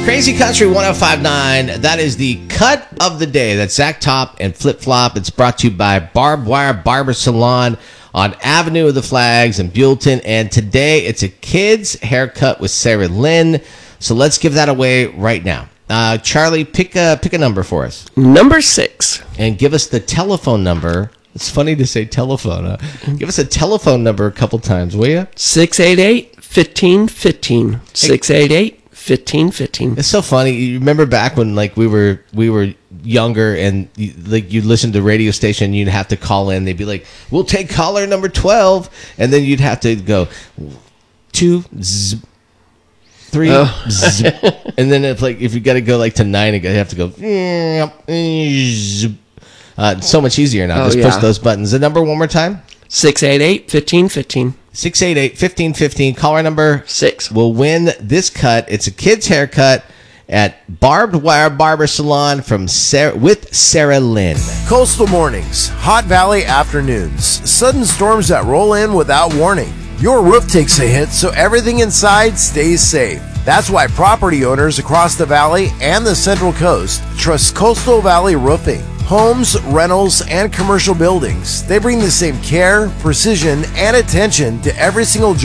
Crazy Country 105.9. That is the cut of the day. That's Zach Top and Flip Flop. It's brought to you by Barbed Wire Barber Salon on Avenue of the Flags in Buellton. And today it's a kid's haircut with Sarah Lynn. So let's give that away right now. Charlie, pick a number for us. Number 6. And give us the telephone number. It's funny to say telephone. Give us a telephone number a couple times, will you? 688-1515. 688-1515. It's so funny. You remember back when we were younger and you listened to radio station, you'd have to call in. They'd be like, "We'll take caller number 12," and then you'd have to go 2 z 3 z, and then if you got to go to 9, you have to go. It's so much easier now. Just push those buttons. The number one more time. 688-1515. 688-1515. Caller number 6 will win this cut. It's a kid's haircut at Barbed Wire Barber Salon with Sarah Lynn. Coastal mornings, hot valley afternoons, sudden storms that roll in without warning. Your roof takes a hit, so everything inside stays safe. That's why property owners across the valley and the Central Coast trust Coastal Valley Roofing. Homes, rentals, and commercial buildings, they bring the same care, precision, and attention to every single